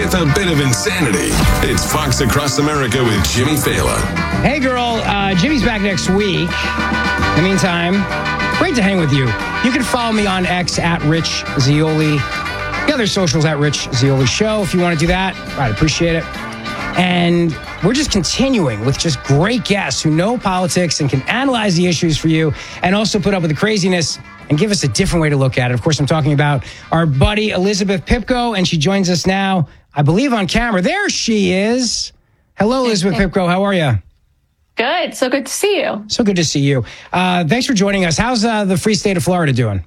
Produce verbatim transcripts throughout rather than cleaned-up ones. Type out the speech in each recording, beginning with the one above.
with a bit of insanity. It's Fox Across America with Jimmy Fallon. Hey, girl. Uh, Jimmy's back next week. In the meantime, great to hang with you. You can follow me on X at Rich Zeoli. The other socials at Rich Zeoli Show. If you want to do that, I'd appreciate it. And we're just continuing with just great guests who know politics and can analyze the issues for you and also put up with the craziness and give us a different way to look at it. Of course, I'm talking about our buddy Elizabeth Pipko, and she joins us now, I believe, on camera. There she is. Hello, Elizabeth Pipko. How are you? Good. So good to see you. So good to see you. Uh, thanks for joining us. How's uh, the free state of Florida doing?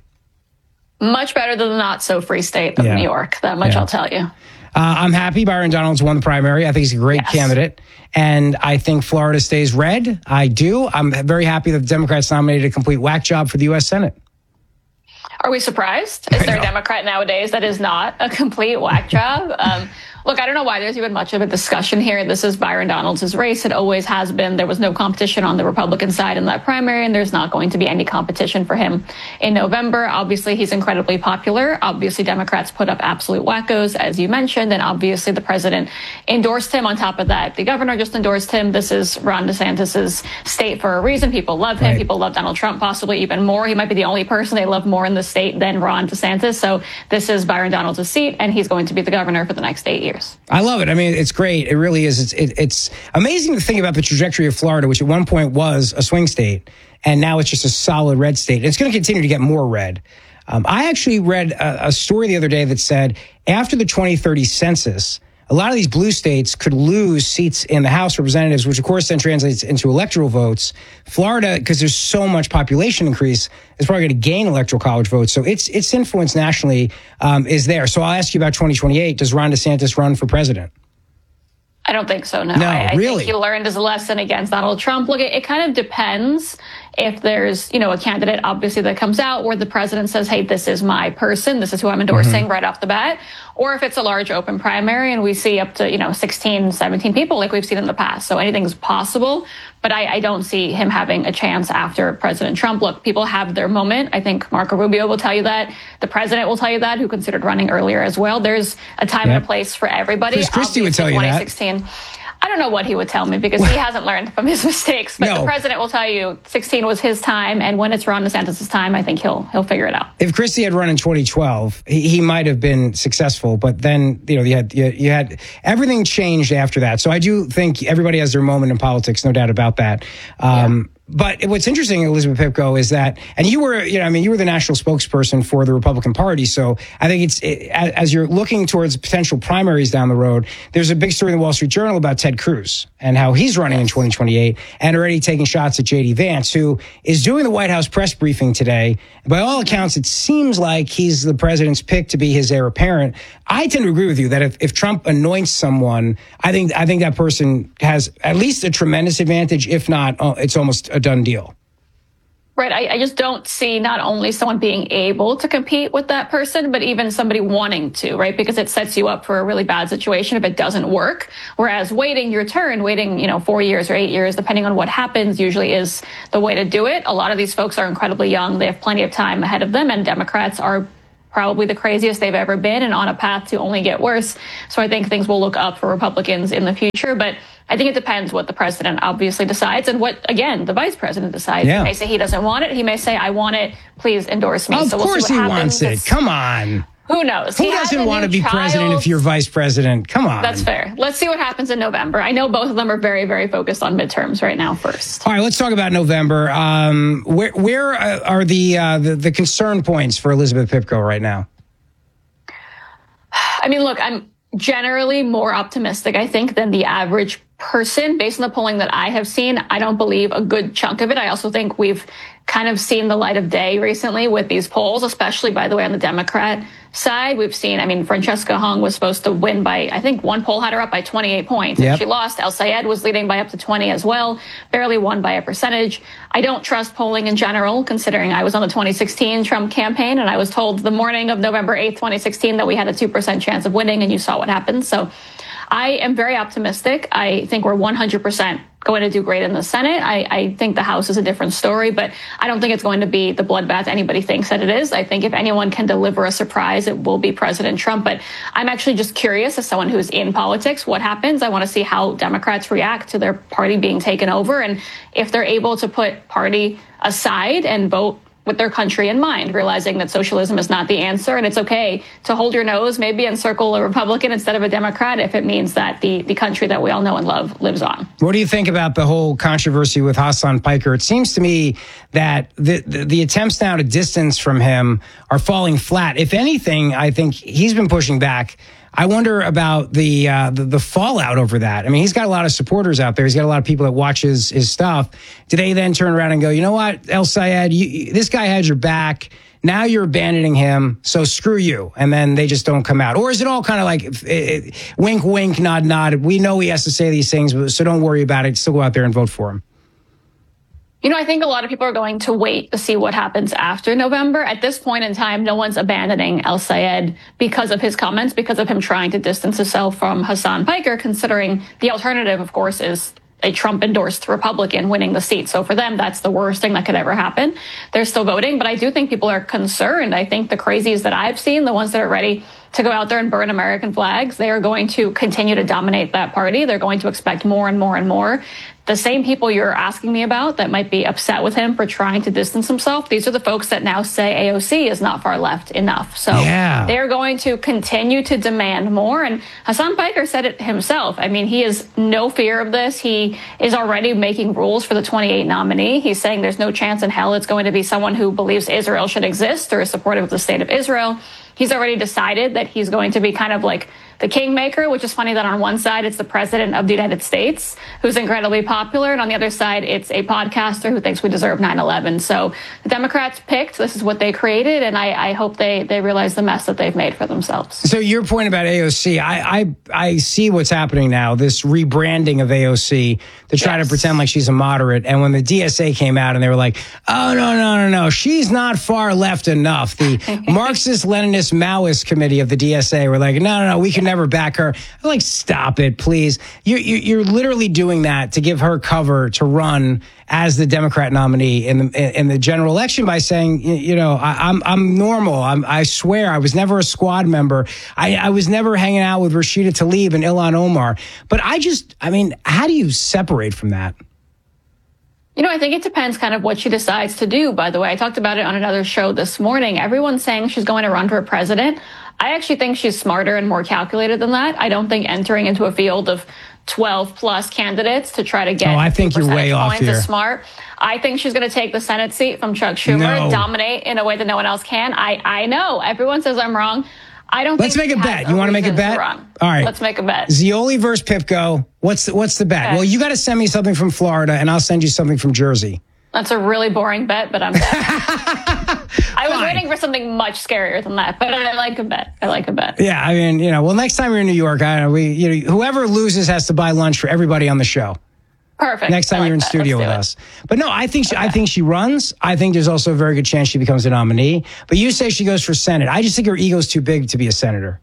Much better than the not-so-free state of Yeah. New York. That much Yeah. I'll tell you. Uh, I'm happy Byron Donalds won the primary. I think he's a great Yes. candidate. And I think Florida stays red. I do. I'm very happy that the Democrats nominated a complete whack job for the U S Senate. Are we surprised? Is there know. a Democrat nowadays that is not a complete whack job? Um, look, I don't know why there's even much of a discussion here. This is Byron Donalds' race. It always has been. There was no competition on the Republican side in that primary, and there's not going to be any competition for him in November. Obviously, he's incredibly popular. Obviously, Democrats put up absolute wackos, as you mentioned, and obviously the president endorsed him. On top of that, the governor just endorsed him. This is Ron DeSantis' state for a reason. People love him. Right. People love Donald Trump possibly even more. He might be the only person they love more in the state than Ron DeSantis. So this is Byron Donalds' seat, and he's going to be the governor for the next eight years. I love it. I mean, it's great. It really is. It's, it, it's amazing to think about the trajectory of Florida, which at one point was a swing state, and now it's just a solid red state. And it's going to continue to get more red. Um, I actually read a, a story the other day that said after the twenty thirty census, a lot of these blue states could lose seats in the House of Representatives, which of course then translates into electoral votes. Florida, because there's so much population increase, is probably going to gain electoral college votes. So its its influence nationally um, is there. So I'll ask you about twenty twenty-eight. Does Ron DeSantis run for president? I don't think so, no. No, I, I really? think he learned his lesson against Donald Trump. Look, it, it kind of depends if there's, you know, a candidate, obviously, that comes out where the president says, hey, this is my person, this is who I'm endorsing Mm-hmm. right off the bat, or if it's a large open primary and we see up to, you know, sixteen, seventeen people like we've seen in the past. So anything's possible, but I, I don't see him having a chance after President Trump. Look, people have their moment. I think Marco Rubio will tell you that. The president will tell you that, who considered running earlier as well. There's a time Yep. and a place for everybody. Chris Christie would tell you that. twenty sixteen. I don't know what he would tell me because he hasn't learned from his mistakes. But No. the president will tell you sixteen was his time, and when it's Ron DeSantis' time, I think he'll he'll figure it out. If Christie had run in twenty twelve, he, he might have been successful. But then, you know, you had, you, you had everything changed after that. So I do think everybody has their moment in politics, no doubt about that. Um, yeah. But what's interesting, Elizabeth Pipko, is that, and you were, you know, I mean, you were the national spokesperson for the Republican Party. So I think it's, it, as you're looking towards potential primaries down the road, there's a big story in the Wall Street Journal about Ted Cruz and how he's running in twenty twenty-eight and already taking shots at J D Vance, who is doing the White House press briefing today. By all accounts, it seems like he's the president's pick to be his heir apparent. I tend to agree with you that if, if Trump anoints someone, I think, I think that person has at least a tremendous advantage. If not, uh, it's almost a done deal. Right. I, I just don't see not only someone being able to compete with that person, but even somebody wanting to, right? Because it sets you up for a really bad situation if it doesn't work. Whereas waiting your turn, waiting, you know, four years or eight years, depending on what happens, usually is the way to do it. A lot of these folks are incredibly young. They have plenty of time ahead of them, and Democrats are probably the craziest they've ever been and on a path to only get worse. So I think things will look up for Republicans in the future. But I think it depends what the president obviously decides and what, again, the vice president decides. Yeah. He may say he doesn't want it. He may say, I want it. Please endorse me. Of so we'll course see what he happens. wants it. It's- Come on. Who knows? Who He has doesn't a want to new be president child. if you're vice president? Come on. That's fair. Let's see what happens in November. I know both of them are very, very focused on midterms right now first. All right, let's talk about November. Um, where where uh, are the, uh, the the concern points for Elizabeth Pipko right now? I mean, look, I'm generally more optimistic, I think, than the average person. Based on the polling that I have seen, I don't believe a good chunk of it. I also think we've kind of seen the light of day recently with these polls, especially, by the way, on the Democrat side. We've seen, I mean, Francesca Hung was supposed to win by, I think one poll had her up by twenty-eight points. Yep. And she lost. El Sayed was leading by up to twenty as well, barely won by a percentage. I don't trust polling in general, considering I was on the twenty sixteen Trump campaign, and I was told the morning of November eighth, twenty sixteen, that we had a two percent chance of winning, and you saw what happened. So I am very optimistic. I think we're one hundred percent going to do great in the Senate. I, I think the House is a different story, but I don't think it's going to be the bloodbath anybody thinks that it is. I think if anyone can deliver a surprise, it will be President Trump. But I'm actually just curious, as someone who's in politics, what happens. I want to see how Democrats react to their party being taken over, and if they're able to put party aside and vote with their country in mind, realizing that socialism is not the answer, and it's okay to hold your nose, maybe encircle a Republican instead of a Democrat if it means that the, the country that we all know and love lives on. What do you think about the whole controversy with Hasan Piker? It seems to me that the, the, the attempts now to distance from him are falling flat. If anything, I think he's been pushing back. I wonder about the, uh, the the fallout over that. I mean, he's got a lot of supporters out there. He's got a lot of people that watch his, his stuff. Do they then turn around and go, you know what, El Sayed, you, this guy had your back. Now you're abandoning him, so screw you. And then they just don't come out. Or is it all kind of like it, it, wink, wink, nod, nod. We know he has to say these things, so don't worry about it. Still go out there and vote for him. You know, I think a lot of people are going to wait to see what happens after November. At this point in time, no one's abandoning El Sayed because of his comments, because of him trying to distance himself from Hasan Piker, considering the alternative, of course, is a Trump-endorsed Republican winning the seat. So for them, that's the worst thing that could ever happen. They're still voting, but I do think people are concerned. I think the crazies that I've seen, the ones that are ready to go out there and burn American flags, they are going to continue to dominate that party. They're going to expect more and more and more. The same people you're asking me about that might be upset with him for trying to distance himself, these are the folks that now say A O C is not far left enough. So yeah. They're going to continue to demand more. And Hasan Piker said it himself. I mean, he has no fear of this. He is already making rules for the twenty-eight nominee. He's saying there's no chance in hell it's going to be someone who believes Israel should exist or is supportive of the state of Israel. He's already decided that he's going to be kind of like the kingmaker, which is funny that on one side it's the president of the United States who's incredibly popular, and on the other side it's a podcaster who thinks we deserve nine eleven. So the Democrats picked, this is what they created, and I, I hope they, they realize the mess that they've made for themselves. So your point about A O C, I, I, I see what's happening now, this rebranding of A O C to try yes. to pretend like she's a moderate. And when the D S A came out and they were like, oh, no, no, no, no, she's not far left enough. The Marxist, Leninist, Maoist committee of the D S A were like, no, no, no, we can never back her. I'm like, stop it, please. You, you, you're literally doing that to give her cover to run as the Democrat nominee in the in the general election by saying, you, you know, I, I'm I'm normal. I'm, I swear I was never a squad member. I, I was never hanging out with Rashida Tlaib and Ilhan Omar. But I just, I mean, how do you separate from that? You know, I think it depends kind of what she decides to do, by the way. I talked about it on another show this morning. Everyone's saying she's going to run for president. I actually think she's smarter and more calculated than that. I don't think entering into a field of twelve plus candidates to try to get oh, I think you're way off here. Is smart. I think she's going to take the Senate seat from Chuck Schumer no. and dominate in a way that no one else can. I, I know. Everyone says I'm wrong. I don't Let's think make a bet. You want to make a bet? Wrong. All right. Let's make a bet. Zeoli versus Pipko. What's the, what's the bet? Okay. Well, you got to send me something from Florida, and I'll send you something from Jersey. That's a really boring bet, but I'm bet. I was Fine. waiting for something much scarier than that, but I like a bet. I like a bet. Yeah, I mean, you know, well, next time you're in New York, I we you know, whoever loses has to buy lunch for everybody on the show. Perfect. Next time like you're in that. studio with it. us. But no, I think she, okay. I think she runs. I think there's also a very good chance she becomes a nominee. But you say she goes for Senate. I just think her ego's too big to be a senator.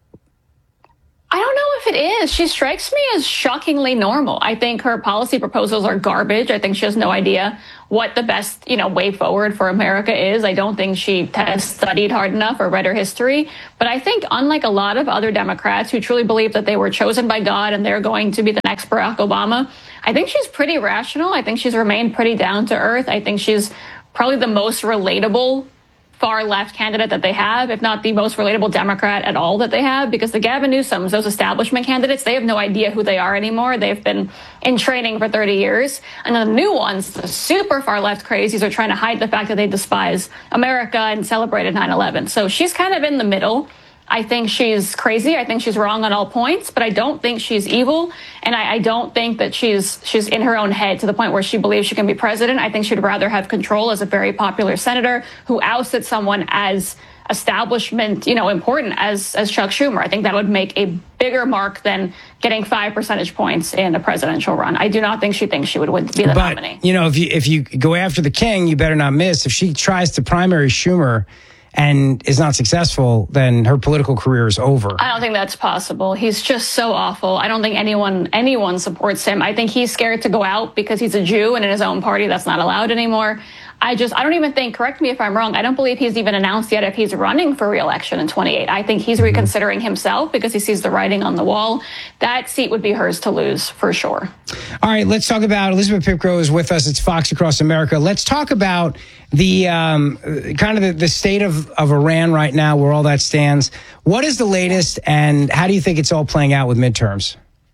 I don't know if it is. She strikes me as shockingly normal. I think her policy proposals are garbage. I think she has no idea what the best, you know, way forward for America is. I don't think she has studied hard enough or read her history. But I think unlike a lot of other Democrats who truly believe that they were chosen by God and they're going to be the next Barack Obama, I think she's pretty rational. I think she's remained pretty down to earth. I think she's probably the most relatable far left candidate that they have, if not the most relatable Democrat at all that they have, because the Gavin Newsoms, those establishment candidates, they have no idea who they are anymore. They've been in training for thirty years. And the new ones, the super far left crazies, are trying to hide the fact that they despise America and celebrated nine eleven. So she's kind of in the middle. I think she's crazy. I think she's wrong on all points, but I don't think she's evil. And I, I don't think that she's she's in her own head to the point where she believes she can be president. I think she'd rather have control as a very popular senator who ousted someone as establishment, you know, important as as Chuck Schumer. I think that would make a bigger mark than getting five percentage points in a presidential run. I do not think she thinks she would win, be the but, nominee. You know, if you if you go after the king, you better not miss. If she tries to primary Schumer and is not successful, then her political career is over. I don't think that's possible. He's just so awful. I don't think anyone anyone supports him. I think he's scared to go out because he's a Jew, and in his own party that's not allowed anymore. I just, I don't even think, correct me if I'm wrong, I don't believe he's even announced yet if he's running for re-election in twenty-eight. I think he's reconsidering himself because he sees the writing on the wall. That seat would be hers to lose for sure. All right, let's talk about, Elizabeth Pipko is with us. It's Fox Across America. Let's talk about the um, kind of the, the state of, of Iran right now, where all that stands. What is the latest, and how do you think it's all playing out with midterms?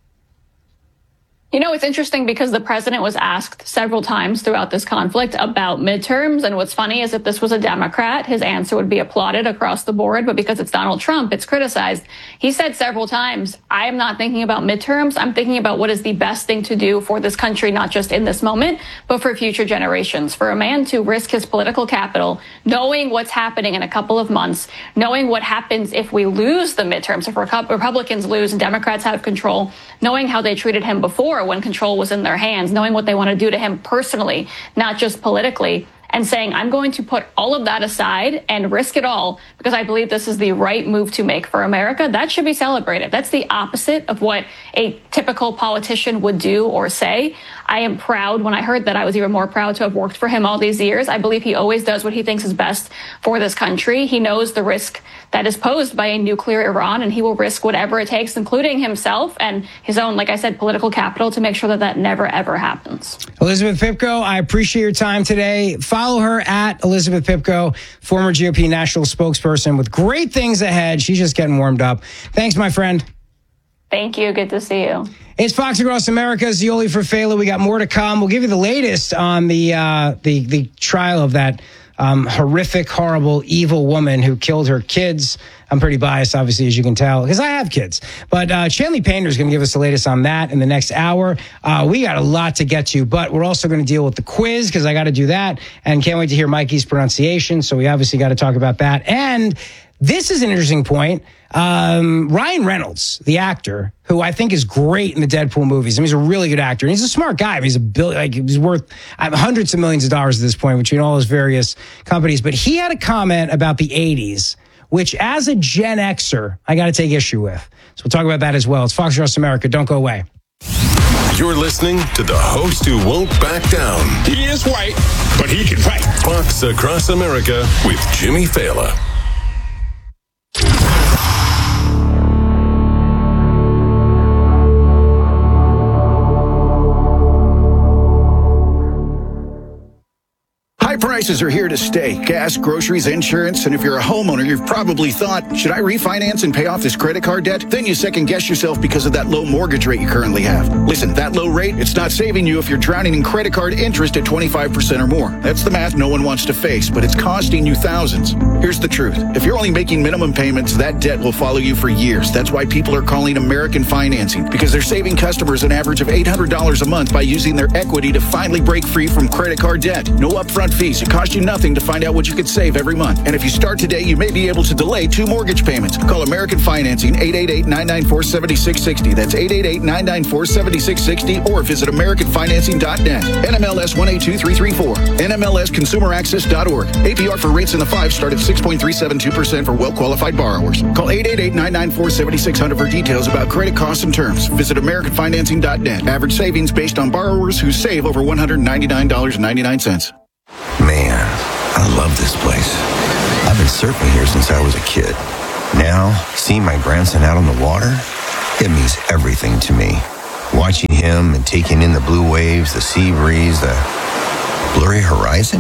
You know, it's interesting because the president was asked several times throughout this conflict about midterms. And what's funny is if this was a Democrat, his answer would be applauded across the board. But because it's Donald Trump, it's criticized. He said several times, I am not thinking about midterms. I'm thinking about what is the best thing to do for this country, not just in this moment, but for future generations. For a man to risk his political capital, knowing what's happening in a couple of months, knowing what happens if we lose the midterms, if Republicans lose and Democrats have control, knowing how they treated him before when control was in their hands, knowing what they want to do to him personally, not just politically, and saying, I'm going to put all of that aside and risk it all because I believe this is the right move to make for America. That should be celebrated. That's the opposite of what a typical politician would do or say. I am proud. When I heard that, I was even more proud to have worked for him all these years. I believe he always does what he thinks is best for this country. He knows the risk that is posed by a nuclear Iran, and he will risk whatever it takes, including himself and his own, like I said, political capital, to make sure that that never, ever happens. Elizabeth Pipko, I appreciate your time today. Follow her at Elizabeth Pipko, former G O P national spokesperson, with great things ahead. She's just getting warmed up. Thanks, my friend. Thank you. Good to see you. It's Fox Across America, Zeoli for Fela. We got more to come. We'll give you the latest on the uh, the the trial of that um, horrific, horrible, evil woman who killed her kids. I'm pretty biased, obviously, as you can tell, because I have kids. But uh, Chanley Painter is going to give us the latest on that in the next hour. Uh, we got a lot to get to, but we're also going to deal with the quiz because I got to do that, and can't wait to hear Mikey's pronunciation. So we obviously got to talk about that. And this is an interesting point. Um, Ryan Reynolds, the actor, who I think is great in the Deadpool movies. I mean, he's a really good actor, and he's a smart guy. I mean, he's a bill, like he's worth uh, hundreds of millions of dollars at this point between all his various companies. But he had a comment about the eighties, which, as a Gen Xer, I got to take issue with. So we'll talk about that as well. It's Fox Across America. Don't go away. You're listening to the host who won't back down. He is white, but he can fight. Fox Across America with Jimmy Fela. High prices are here to stay. Gas, groceries, insurance, and if you're a homeowner, you've probably thought, should I refinance and pay off this credit card debt? Then you second guess yourself because of that low mortgage rate you currently have. Listen, that low rate, it's not saving you if you're drowning in credit card interest at twenty-five percent or more. That's the math no one wants to face, but it's costing you thousands. Here's the truth. If you're only making minimum payments, that debt will follow you for years. That's why people are calling American Financing, because they're saving customers an average of eight hundred dollars a month by using their equity to finally break free from credit card debt. No upfront fees. It costs you nothing to find out what you could save every month. And if you start today, you may be able to delay two mortgage payments. Call American Financing, eight eight eight, nine nine four, seven six six zero. That's eight eight eight, nine nine four, seven six six zero, or visit American Financing dot net. N M L S one eight two three three four. N M L S Consumer Access dot org. A P R for rates in the five start at six point three seven two percent for well-qualified borrowers. Call eight eight eight, nine nine four, seven six zero zero for details about credit costs and terms. Visit American Financing dot net. Average savings based on borrowers who save over one hundred ninety-nine dollars and ninety-nine cents. Man, I love this place. I've been surfing here since I was a kid. Now, seeing my grandson out on the water, it means everything to me. Watching him and taking in the blue waves, the sea breeze, the blurry horizon.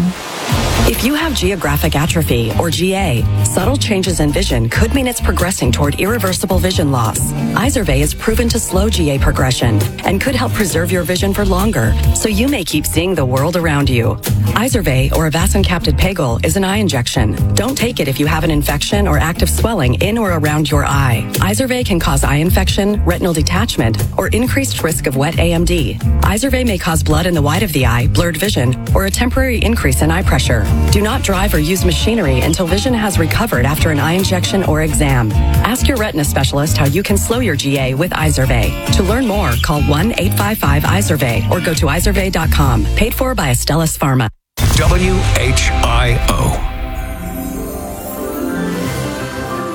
If you have geographic atrophy, or G A, subtle changes in vision could mean it's progressing toward irreversible vision loss. Izervay is proven to slow G A progression and could help preserve your vision for longer, so you may keep seeing the world around you. Izervay, or avacincaptad pegol, is an eye injection. Don't take it if you have an infection or active swelling in or around your eye. Izervay can cause eye infection, retinal detachment, or increased risk of wet A M D. Izervay may cause blood in the white of the eye, blurred vision, or a temporary increase in eye pressure. Do not drive or use machinery until vision has recovered after an eye injection or exam. Ask your retina specialist how you can slow your G A with Izervay. To learn more, call one eight five five Izervay or go to izervay dot com. Paid for by Astellas Pharma. W H I O.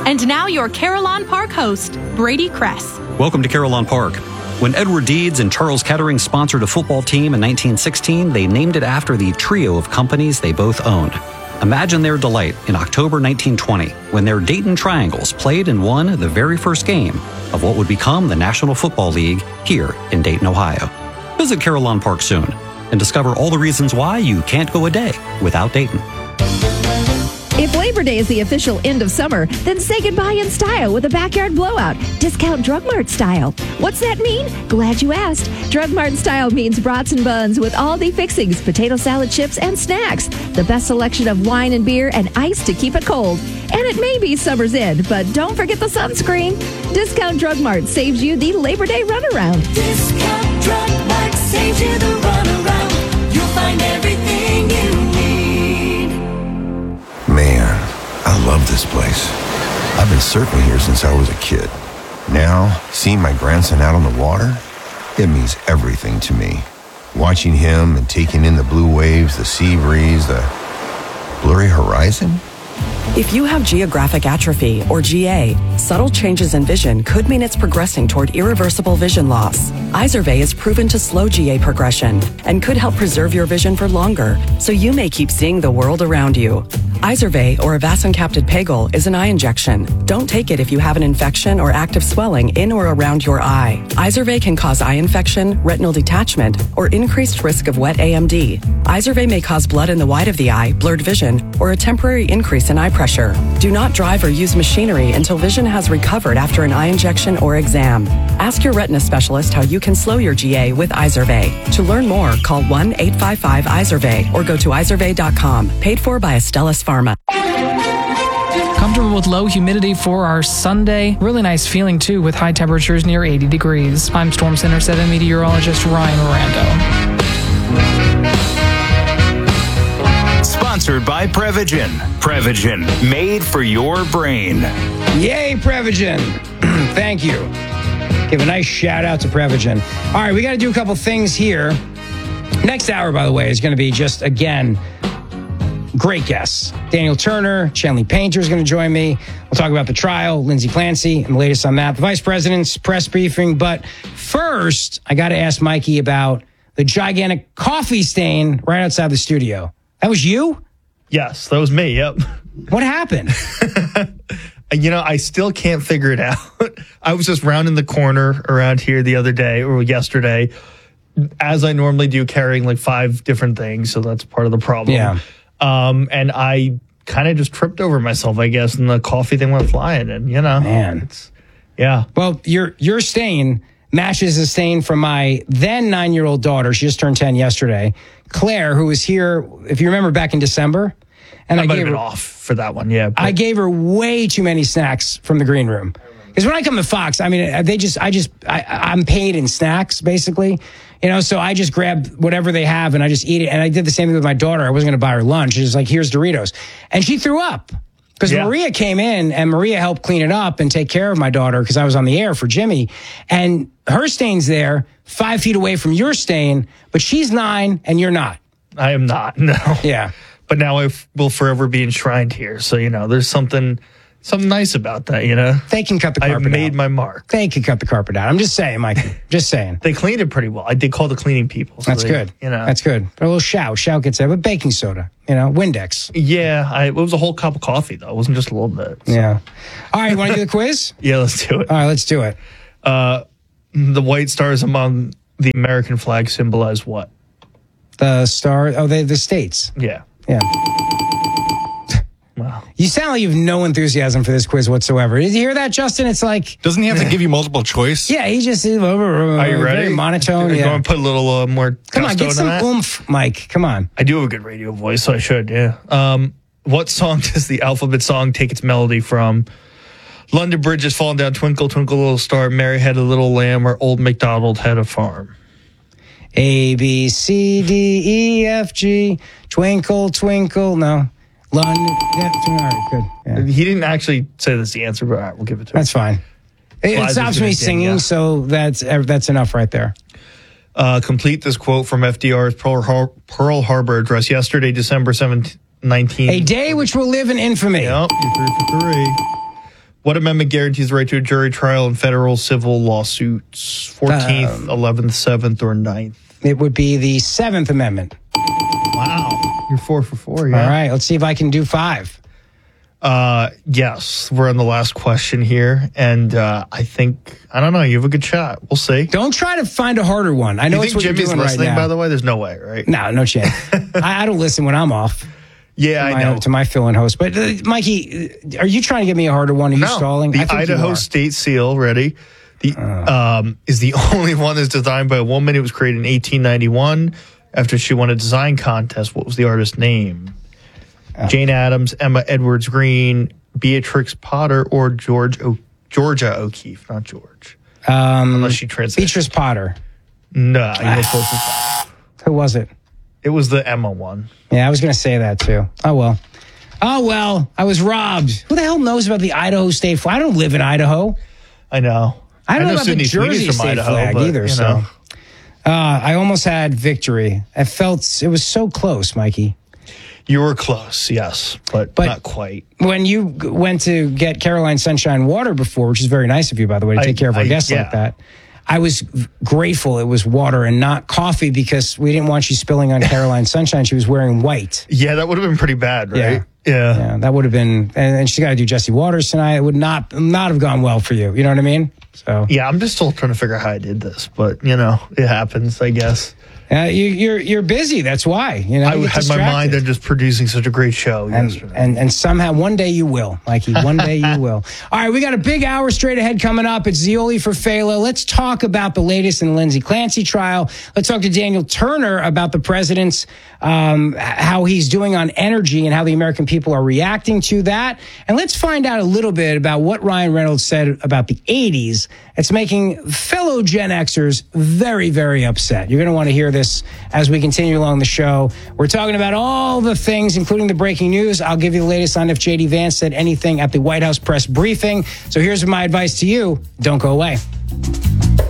And now your Carillon Park host, Brady Kress. Welcome to Carillon Park. When Edward Deeds and Charles Kettering sponsored a football team in nineteen sixteen, they named it after the trio of companies they both owned. Imagine their delight in October nineteen twenty when their Dayton Triangles played and won the very first game of what would become the National Football League here in Dayton, Ohio. Visit Carillon Park soon and discover all the reasons why you can't go a day without Dayton. If Labor Day is the official end of summer, then say goodbye in style with a backyard blowout. Discount Drug Mart style. What's that mean? Glad you asked. Drug Mart style means brats and buns with all the fixings, potato salad chips, and snacks. The best selection of wine and beer and ice to keep it cold. And it may be summer's end, but don't forget the sunscreen. Discount Drug Mart saves you the Labor Day runaround. Discount Drug Mart saves you the runaround. You'll find everything you need. Man, I love this place. I've been surfing here since I was a kid. Now, seeing my grandson out on the water, it means everything to me. Watching him and taking in the blue waves, the sea breeze, the blurry horizon. If you have geographic atrophy, or G A, subtle changes in vision could mean it's progressing toward irreversible vision loss. Izervay is proven to slow G A progression and could help preserve your vision for longer, so you may keep seeing the world around you. Izervay, or avacincaptad pegol, is an eye injection. Don't take it if you have an infection or active swelling in or around your eye. Izervay can cause eye infection, retinal detachment, or increased risk of wet A M D. Izervay may cause blood in the white of the eye, blurred vision, or a temporary increase in eye pressure. Do not drive or use machinery until vision has recovered after an eye injection or exam. Ask your retina specialist how you can slow your G A with Izervay. To learn more, call one eight five five Izervay or go to izervay dot com. Paid for by Astellas Pharma. Comfortable with low humidity for our Sunday. Really nice feeling, too, with high temperatures near eighty degrees. I'm Storm Center seven meteorologist Ryan Rando. Sponsored by Prevagen. Prevagen, made for your brain. Yay, Prevagen. Thank you. Give a nice shout out to Prevagen. All right, we got to do a couple things here. Next hour, by the way, is going to be just, again, great guests. Daniel Turner, Shanley Painter is going to join me. We'll talk about the trial, Lindsey Clancy, and the latest on that. The vice president's press briefing. But first, I got to ask Mikey about the gigantic coffee stain right outside the studio. That was you? Yes, that was me, yep. What happened? You know, I still can't figure it out. I was just rounding the corner around here the other day, or yesterday, as I normally do, carrying like five different things, so that's part of the problem. Yeah. Um, and I kind of just tripped over myself, I guess, and the coffee thing went flying, and, you know. Man. It's, yeah. Well, your your stain matches a stain from my then nine-year-old daughter. She just turned ten yesterday. Claire, who was here, if you remember, back in December. And I, I might gave have been her, off for that one, yeah. But. I gave her way too many snacks from the green room. Because when I come to Fox, I mean, they just, I just, I, I'm paid in snacks, basically. You know, so I just grab whatever they have and I just eat it. And I did the same thing with my daughter. I wasn't going to buy her lunch. She was like, here's Doritos. And she threw up. Because yeah. Maria came in and Maria helped clean it up and take care of my daughter because I was on the air for Jimmy. And her stain's there, five feet away from your stain, but she's nine and you're not. I am not, no. Yeah. But now I f- will forever be enshrined here. So, you know, there's something something nice about that, you know? They can cut the carpet out. I've made my mark. They can cut the carpet out. I'm just saying, Mike. Just saying. They cleaned it pretty well. I did call the cleaning people. So That's they, good. You know. That's good. A little shout. Shout gets there. But baking soda, you know, Windex. Yeah. I, it was a whole cup of coffee, though. It wasn't just a little bit. So. Yeah. All right. Want to do the quiz? Yeah, let's do it. All right, let's do it. Uh, the white stars among the American flag symbolize what? The star. Oh, they the states. Yeah. Yeah. Wow. You sound like you have no enthusiasm for this quiz whatsoever. Did you hear that, Justin? It's like... Doesn't he have to give you multiple choice? Yeah, he just... Are you ready? Very monotone. Are you yeah. going to put a little uh, more Come on, get some that? oomph, Mike. Come on. I do have a good radio voice, so I should, yeah. Um, what song does the alphabet song take its melody from? London Bridge is falling down, Twinkle, Twinkle, Little Star, Mary Had a Little Lamb, or Old MacDonald Had a Farm? A, B, C, D, E, F, G, Twinkle, Twinkle, no. London, yeah, all right, good. Yeah. He didn't actually say that's the answer, but all right, we'll give it to him. That's fine. It, it stops me singing, yeah. so that's that's enough right there. Uh, complete this quote from F D R's Pearl, Har- Pearl Harbor address yesterday, December seventeenth, nineteenth. A day which will live in infamy. Yep, you're three for three. What amendment guarantees the right to a jury trial in federal civil lawsuits? fourteenth, Um, eleventh, seventh, or ninth? It would be the Seventh Amendment. Wow. You're four for four, yeah. All right, let's see if I can do five. Uh, yes, we're on the last question here, and uh, I think I don't know. You have a good shot. We'll see. Don't try to find a harder one. I know you it's think what Jimmy's you're doing listening. right now. By the way, there's no way, right? No, no chance. I, I don't listen when I'm off. Yeah, to I my, know. to my fill-in host. But uh, Mikey, are you trying to give me a harder one? Are you No, stalling? I the think you Idaho are. State Seal, ready? The um, is the only one that's designed by a woman. It was created in eighteen ninety-one after she won a design contest. What was the artist's name? Oh. Jane Addams, Emma Edwards Green, Beatrix Potter, or George o- Georgia O'Keeffe, not George. Um, Unless she transitioned. Beatrice Potter. No, you were close to five. Who was it? It was the Emma one. Yeah, I was going to say that too. Oh, well. Oh, well, I was robbed. Who the hell knows about the Idaho State flag? I don't live in Idaho. I know. I don't I know, know about Sydney the Jersey Sweeney's from State Idaho, flag but, either. you So, know. uh, I almost had victory. I felt it was so close, Mikey. You were close, yes, but, But- not quite. When you g- went to get Caroline Sunshine water before, which is very nice of you, by the way, to I- take care of our I- guests yeah. like that, I was v- grateful it was water and not coffee because we didn't want you spilling on Caroline Sunshine. She was wearing white. Yeah, that would have been pretty bad, right? Yeah. Yeah. Yeah, that would have been, and, and she's got to do Jesse Waters tonight. It would not not have gone well for you. You know what I mean? So Yeah, I'm just still trying to figure out how I did this, but you know, it happens, I guess. uh, you, you're you're busy. That's why. You know, I you get had my mind distracted. on just producing such a great show And, yesterday. and and somehow one day you will, Mikey. One day you will. All right, we got a big hour straight ahead coming up. It's Zioli for Phelan. Let's talk about the latest in the Lindsay Clancy trial. Let's talk to Daniel Turner about the president's um, how he's doing on energy and how the American people are reacting to that. And let's find out a little bit about what Ryan Reynolds said about the eighties. It's making fellow Gen Xers very, very upset. You're going to want to hear this as we continue along the show. We're talking about all the things, including the breaking news. I'll give you the latest on if J D Vance said anything at the White House press briefing. So here's my advice to you. Don't go away.